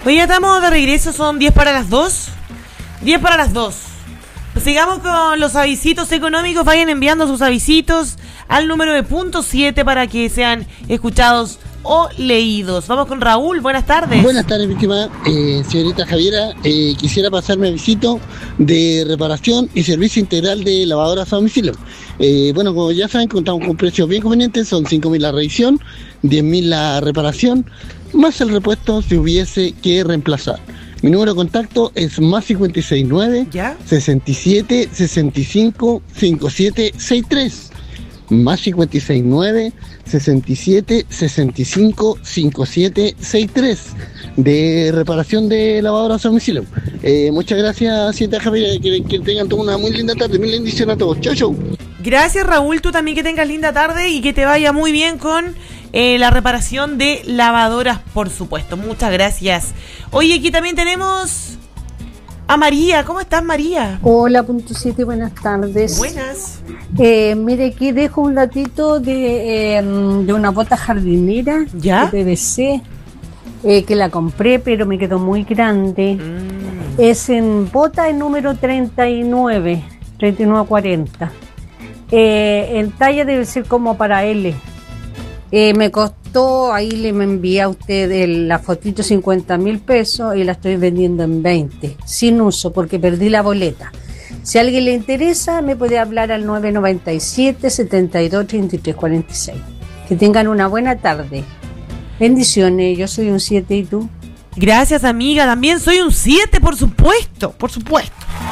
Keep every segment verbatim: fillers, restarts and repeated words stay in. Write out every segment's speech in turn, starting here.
Hoy ya estamos de regreso, son diez para las dos. diez para las dos. Pues sigamos con los avisitos económicos. Vayan enviando sus avisitos al número de punto siete para que sean escuchados o leídos. Vamos con Raúl, buenas tardes. Buenas tardes, mi estimada eh, señorita Javiera. Eh, quisiera pasarme avisito de reparación y servicio integral de lavadoras a domicilio. Eh, bueno, como ya saben, contamos con precios bien convenientes. Son cinco mil la revisión, diez mil la reparación, más el repuesto si hubiese que reemplazar. Mi número de contacto es más cincuenta y seis nueve, sesenta y siete, sesenta y cinco, cincuenta y siete sesenta y tres. Más cincuenta y seis nueve, sesenta y siete, sesenta y cinco, cincuenta y siete sesenta y tres de reparación de lavadoras a domicilio. Eh, muchas gracias, señorita Javier, que, que tengan toda una muy linda tarde, mil bendiciones a todos. Chau, chau. Gracias, Raúl, tú también que tengas linda tarde y que te vaya muy bien con eh, la reparación de lavadoras, por supuesto. Muchas gracias. Oye, aquí también tenemos a María. ¿Cómo estás, María? Hola, punto siete, buenas tardes. Buenas. Eh, mire, aquí dejo un datito de, eh, de una bota jardinera. ¿Ya? De P V C, eh, que la compré, pero me quedó muy grande. Mm. Es en bota el número treinta y nueve, treinta y nueve cuarenta. Eh, en talla debe ser como para L. Eh, me costó, ahí le me envía a usted el, la fotito cincuenta mil pesos y la estoy vendiendo en veinte, sin uso porque perdí la boleta. Si a alguien le interesa, me puede hablar al nueve nueve siete, setenta y dos, treinta y tres cuarenta y seis. Que tengan una buena tarde. Bendiciones, yo soy un siete y tú. Gracias, amiga, también soy un siete, por supuesto, por supuesto.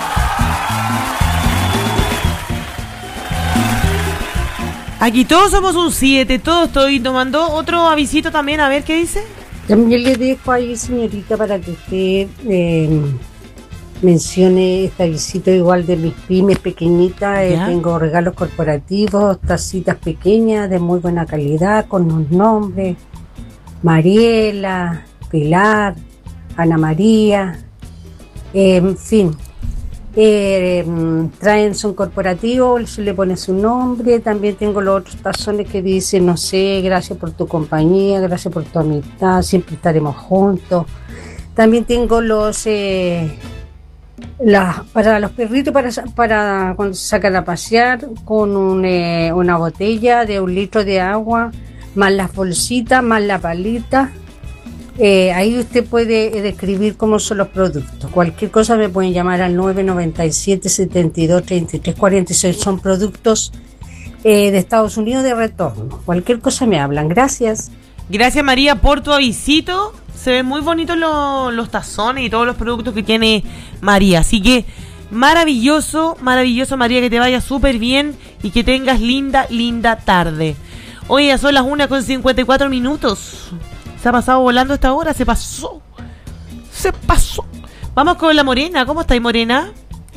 Aquí todos somos un siete, todos estoy tomando otro avisito también, a ver qué dice. También le dejo ahí, señorita, para que usted eh, mencione este avisito igual de mis pymes pequeñitas. Eh, tengo regalos corporativos, tacitas pequeñas de muy buena calidad, con un nombre: Mariela, Pilar, Ana María, eh, en fin. Eh, traen, son corporativos, se le pone su nombre. También tengo los otros tazones que dicen, no sé, gracias por tu compañía, gracias por tu amistad, siempre estaremos juntos. También tengo los eh, las, para los perritos, para, para cuando se sacan a pasear, con un, eh, una botella de un litro de agua, más las bolsitas, más la palita. Eh, ahí usted puede eh, describir cómo son los productos. Cualquier cosa me pueden llamar al nueve nueve siete, setenta y dos, treinta y tres cuarenta y seis. Son productos eh, de Estados Unidos de retorno. Cualquier cosa me hablan. Gracias. Gracias, María, por tu avisito. Se ven muy bonitos los, los tazones y todos los productos que tiene María. Así que maravilloso, maravilloso, María, que te vaya súper bien y que tengas linda, linda tarde. Hoy ya son las una con cincuenta y cuatro minutos. Se ha pasado volando esta hora, se pasó. Se pasó. Vamos con la Morena. ¿Cómo estáis, Morena?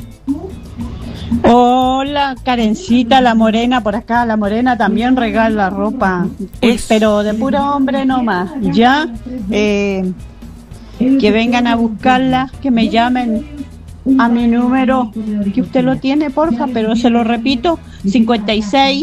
Hola, Karencita, la Morena, por acá. La Morena también regala ropa. Es... pero de puro hombre nomás. Ya, eh, que vengan a buscarla, que me llamen a mi número, que usted lo tiene, porfa, pero se lo repito, cincuenta y seis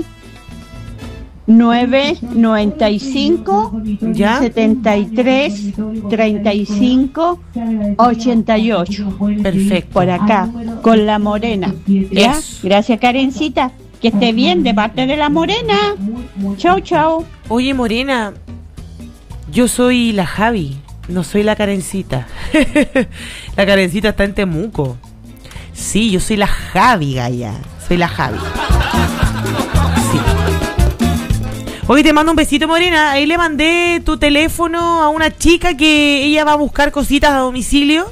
nueve noventa y cinco, ¿ya? setenta y tres, treinta y cinco, ochenta y ocho. Perfecto. Por acá, con la Morena. ¿Ya? Eso. Gracias, Karencita. Que esté bien de parte de la Morena. Chau, chau. Oye, Morena, yo soy la Javi, no soy la Karencita. La Karencita está en Temuco. Sí, yo soy la Javi, Gaya. Soy la Javi. Sí. Hoy te mando un besito, Morena. Ahí le mandé tu teléfono a una chica que ella va a buscar cositas a domicilio.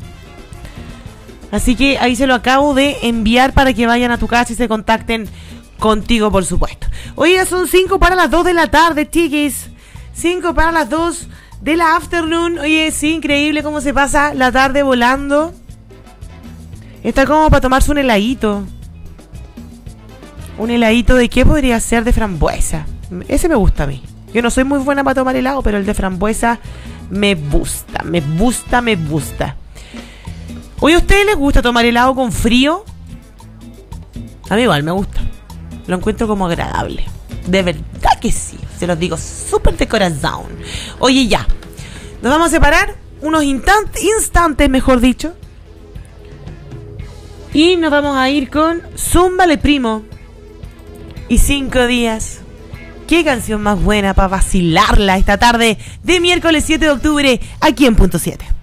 Así que ahí se lo acabo de enviar para que vayan a tu casa y se contacten contigo, por supuesto. Hoy ya son cinco para las dos de la tarde, chiquis. cinco para las dos de la afternoon. Oye, sí, increíble cómo se pasa la tarde volando. Está como para tomarse un heladito. ¿Un heladito de qué podría ser? De frambuesa. Ese me gusta a mí. Yo no soy muy buena para tomar helado, pero el de frambuesa me gusta, me gusta, me gusta. Oye, ¿a ustedes les gusta tomar helado con frío? A mí igual me gusta. Lo encuentro como agradable. De verdad que sí. Se los digo súper de corazón. Oye, ya. Nos vamos a separar. unos instantes, instantes, mejor dicho. Y nos vamos a ir con Zúmbale Primo y Cinco Días. Qué canción más buena para vacilarla esta tarde de miércoles siete de octubre aquí en Punto siete.